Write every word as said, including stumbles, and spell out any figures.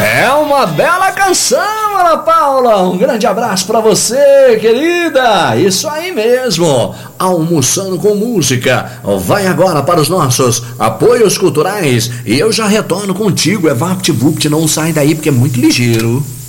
É uma bela canção, Ana Paula. Um grande abraço pra você, querida. Isso aí mesmo. Almoçando com música. Vai agora para os nossos apoios culturais e eu já retorno contigo. É VaptVupt, não sai daí porque é muito ligeiro.